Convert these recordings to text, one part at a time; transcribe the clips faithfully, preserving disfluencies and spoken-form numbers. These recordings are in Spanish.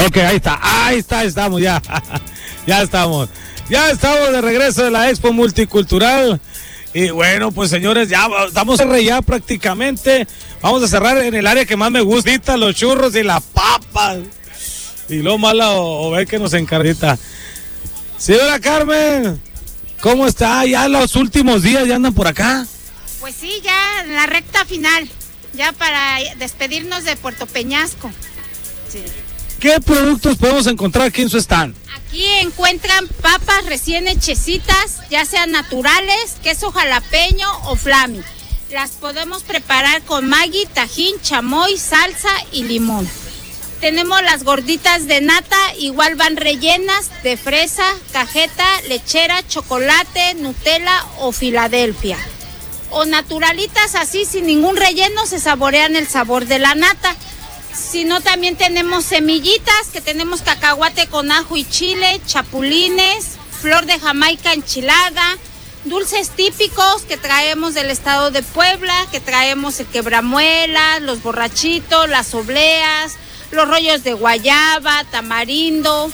Ok, ahí está, ahí está, estamos ya, ya estamos, ya estamos de regreso de la Expo Multicultural. Y bueno, pues señores, ya estamos a ya prácticamente. Vamos a cerrar en el área que más me gusta, los churros y la papa. Y lo malo, o ver que nos encarrita. Señora Carmen, ¿cómo está? Ya los últimos días ya andan por acá. Pues sí, ya en la recta final, ya para despedirnos de Puerto Peñasco. Sí. ¿Qué productos podemos encontrar aquí en su stand? Aquí encuentran papas recién hechecitas, ya sean naturales, queso jalapeño o flami. Las podemos preparar con Maggi, tajín, chamoy, salsa y limón. Tenemos las gorditas de nata, igual van rellenas de fresa, cajeta, lechera, chocolate, Nutella o Filadelfia. O naturalitas así, sin ningún relleno, se saborean el sabor de la nata. Si no, también tenemos semillitas, que tenemos cacahuate con ajo y chile, chapulines, flor de Jamaica enchilada, dulces típicos que traemos del estado de Puebla, que traemos el quebramuelas, los borrachitos, las obleas, los rollos de guayaba, tamarindo.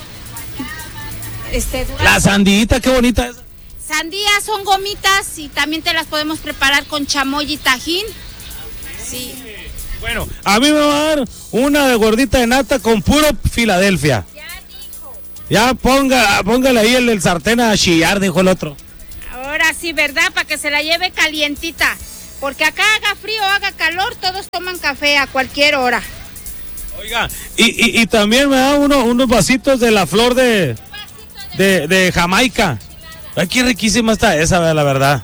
Este, la sandita, qué bonita es. Sandías son gomitas y también te las podemos preparar con chamoy y tajín. Sí. Bueno, a mí me va a dar una de gordita de nata con puro Filadelfia. Ya dijo. Ya ponga, póngale ahí el del sartén a chillar, dijo el otro. Ahora sí, ¿verdad? Para que se la lleve calientita. Porque acá haga frío, haga calor, todos toman café a cualquier hora. Oiga, y, y, y también me da uno, unos vasitos de la flor de, de, de Jamaica. Ay, qué riquísima está esa, la verdad.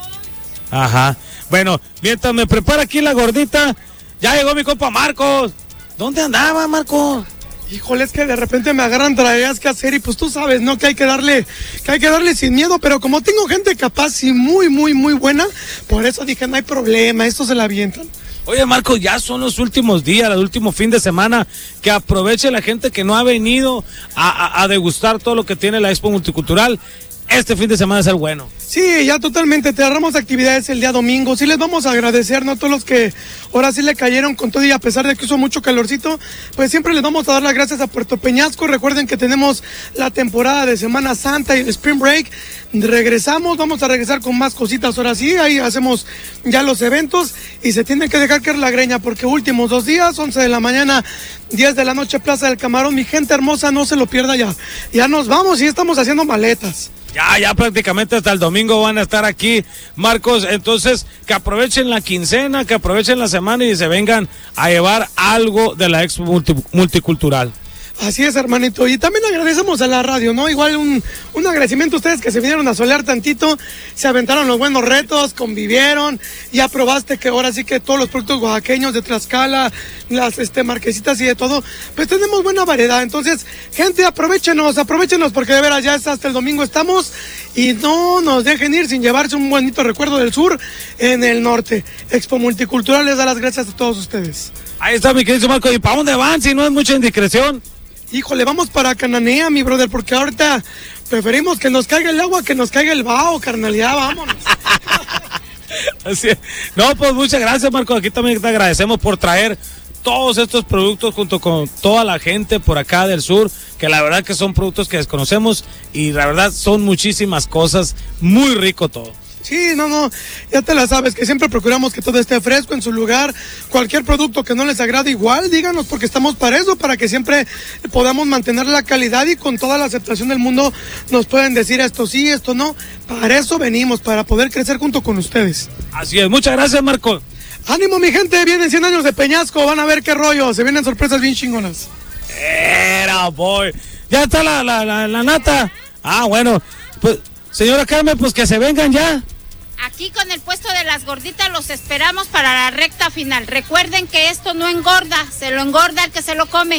Ajá. Bueno, mientras me prepara aquí la gordita, ya llegó mi compa Marcos. ¿Dónde andaba, Marcos? Híjole, es que de repente me agarran tareas que hacer y pues tú sabes, ¿no? Que hay que darle, que hay que darle sin miedo, pero como tengo gente capaz y muy, muy, muy buena, por eso dije, no hay problema, esto se la avientan. Oye, Marcos, ya son los últimos días, el último fin de semana, que aproveche la gente que no ha venido a, a, a degustar todo lo que tiene la Expo Multicultural. Este fin de semana es el bueno. Sí, ya totalmente, te agarramos actividades el día domingo, sí les vamos a agradecer, ¿no? Todos los que ahora sí le cayeron con todo y a pesar de que hizo mucho calorcito, pues siempre les vamos a dar las gracias a Puerto Peñasco. Recuerden que tenemos la temporada de Semana Santa y el Spring Break, regresamos, vamos a regresar con más cositas, ahora sí, ahí hacemos ya los eventos y se tienen que dejar caer la greña porque últimos dos días, once de la mañana, diez de la noche, Plaza del Camarón, mi gente hermosa, no se lo pierda ya, ya nos vamos y estamos haciendo maletas. Ya, ya prácticamente hasta el domingo van a estar aquí, Marcos. Entonces, que aprovechen la quincena, que aprovechen la semana y se vengan a llevar algo de la Expo Multi- Multicultural. Así es, hermanito. Y también agradecemos a la radio, ¿no? Igual un, un agradecimiento a ustedes que se vinieron a solear tantito, se aventaron los buenos retos, convivieron, ya probaste que ahora sí que todos los productos oaxaqueños de Tlaxcala, las este, marquesitas y de todo, pues tenemos buena variedad. Entonces, gente, aprovéchenos, aprovéchenos porque de veras ya hasta el domingo estamos y no nos dejen ir sin llevarse un bonito recuerdo del sur en el norte. Expo Multicultural les da las gracias a todos ustedes. Ahí está mi querido Marco. ¿Y para dónde van si no es mucha indiscreción? Híjole, vamos para Cananea, mi brother, porque ahorita preferimos que nos caiga el agua que nos caiga el vaho, carnalidad, vámonos. Así es. No, pues muchas gracias, Marco. Aquí también te agradecemos por traer todos estos productos junto con toda la gente por acá del sur, que la verdad que son productos que desconocemos y la verdad son muchísimas cosas, muy rico todo. Sí, no, no, ya te la sabes, que siempre procuramos que todo esté fresco en su lugar. Cualquier producto que no les agrade igual, díganos, porque estamos para eso, para que siempre podamos mantener la calidad y con toda la aceptación del mundo nos pueden decir esto sí, esto no. Para eso venimos, para poder crecer junto con ustedes. Así es, muchas gracias, Marco. Ánimo, mi gente, vienen cien años de Peñasco, van a ver qué rollo, se vienen sorpresas bien chingonas. Era, boy. Ya está la, la, la, la nata. Ah, bueno, pues, señora Carmen, pues que se vengan ya. Aquí con el puesto de las gorditas los esperamos para la recta final. Recuerden que esto no engorda, se lo engorda el que se lo come.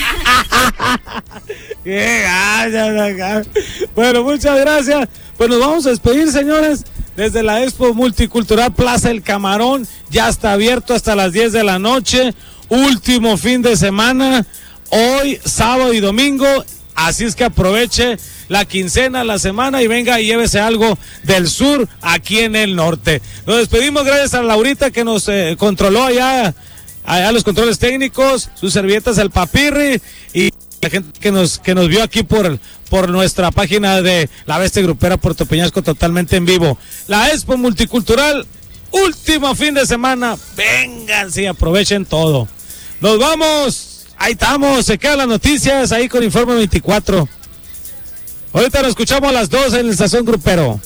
Qué gracias. Bueno, muchas gracias. Pues nos vamos a despedir, señores, desde la Expo Multicultural Plaza El Camarón. Ya está abierto hasta las diez de la noche. Último fin de semana, hoy, sábado y domingo. Así es que aproveche la quincena, la semana y venga y llévese algo del sur aquí en el norte. Nos despedimos gracias a Laurita que nos eh, controló allá, allá los controles técnicos, sus servilletas, el papirri y la gente que nos que nos vio aquí por, por nuestra página de La Bestia Grupera Puerto Peñasco totalmente en vivo. La Expo Multicultural, último fin de semana. Vénganse y aprovechen todo. Nos vamos. Ahí estamos. Se quedan las noticias ahí con Informe veinticuatro. Ahorita nos escuchamos a las dos en el Sazón Grupero.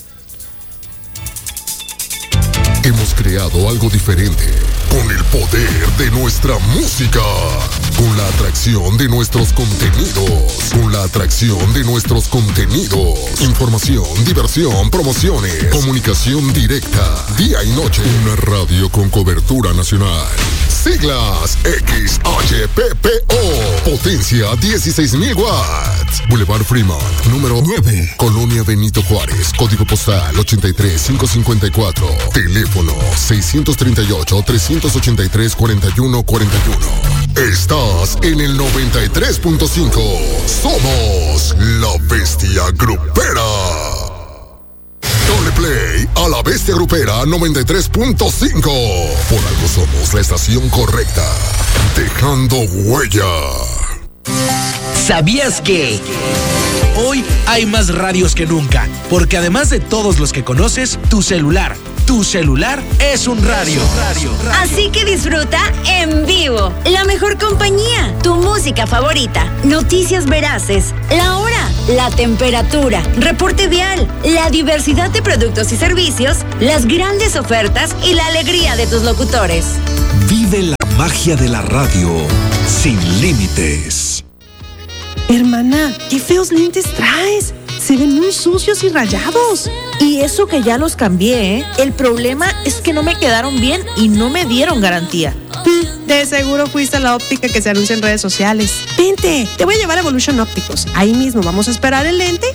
Hemos creado algo diferente, con el poder de nuestra música, con la atracción de nuestros contenidos, con la atracción de nuestros contenidos, información, diversión, promociones, comunicación directa, día y noche, una radio con cobertura nacional. Siglas X H P P O, potencia dieciséis mil watts. Boulevard Fremont, número nueve, Colonia Benito Juárez, código postal ochenta y tres mil quinientos cincuenta y cuatro, teléfono seiscientos treinta y ocho, trescientos ochenta y tres, cuarenta y uno cuarenta y uno. Estás en el noventa y tres punto cinco. Somos La Bestia Grupera. Dale play a La Bestia Grupera noventa y tres punto cinco. Por algo somos la estación correcta, dejando huella. ¿Sabías que hoy hay más radios que nunca? Porque además de todos los que conoces, tu celular, tu celular es un radio. radio, radio. Así que disfruta en vivo la mejor compañía, tu música favorita, noticias veraces, la hora, la temperatura, reporte vial, la diversidad de productos y servicios, las grandes ofertas y la alegría de tus locutores. Vive la magia de la radio sin límites. Hermana, qué feos lentes traes. Se ven muy sucios y rayados. Y eso que ya los cambié, ¿eh? El problema es que no me quedaron bien y no me dieron garantía. De seguro fuiste a la óptica que se anuncia en redes sociales. Vente, te voy a llevar a Evolution Ópticos. Ahí mismo vamos a esperar el lente